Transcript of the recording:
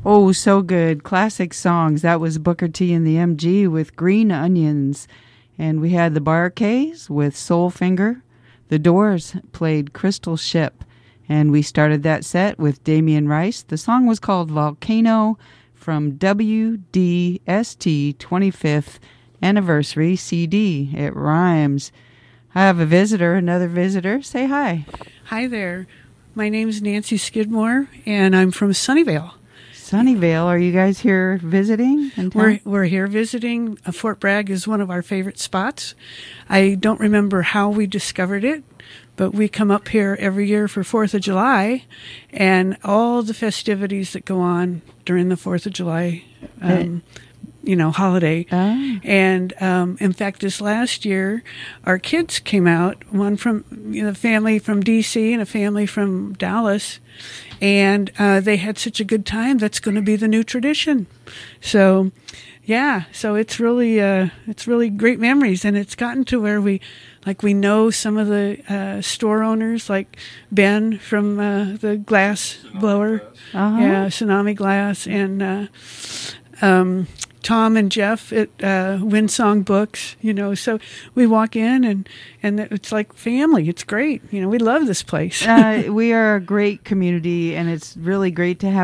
Oh, so good. Classic songs. That was Booker T and the MG with Green Onions. And we had the Bar-Kays with Soul Finger. The Doors played Crystal Ship. And we started that set with Damien Rice. The song was called Volcano from WDST 25th Anniversary CD. It rhymes. I have a visitor, another visitor. Say hi. Hi there. My name's Nancy Skidmore, and I'm from Sunnyvale. Sunnyvale, are you guys here visiting? We're here visiting. Fort Bragg is one of our favorite spots. I don't remember how we discovered it, but we come up here every year for 4th of July and all the festivities that go on during the 4th of July holiday. Oh. And in fact, this last year, our kids came out, one from a family from D.C. and a family from Dallas, and they had such a good time. That's going to be the new tradition. So, yeah, so it's really great memories, and it's gotten to where we know some of the store owners, like Ben from the glass blower, Tsunami Glass, and Tom and Jeff at Windsong Books, so we walk in and it's like family. It's great. We love this place. We are a great community, and it's really great to have